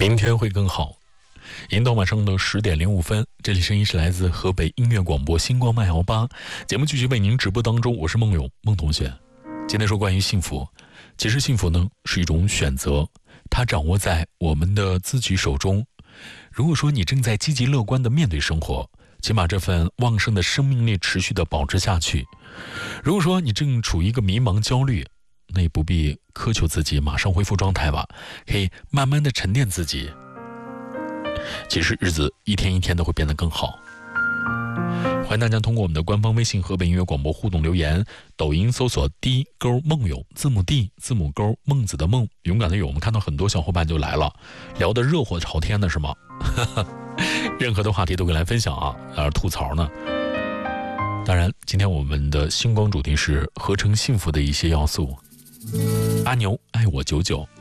明天会更好。引导晚上的10:05，这里声音是来自河北音乐广播星光慢摇吧，节目继续为您直播当中，我是孟勇，孟同学。今天说关于幸福，其实幸福呢是一种选择，它掌握在我们的自己手中。如果说你正在积极乐观地面对生活，请把这份旺盛的生命力持续地保持下去。如果说你正处于一个迷茫焦虑，那也不必苛求自己马上恢复状态吧，可以慢慢地沉淀自己。其实日子一天一天都会变得更好。欢迎大家通过我们的官方微信河北音乐广播互动留言，抖音搜索 D 勾梦勇，字母 D 字母勾孟子的孟，勇敢的勇。我们看到很多小伙伴就来了，聊得热火朝天的是吗？任何的话题都可以来分享啊，吐槽呢。当然今天我们的星光主题是合成幸福的一些要素。阿牛爱我99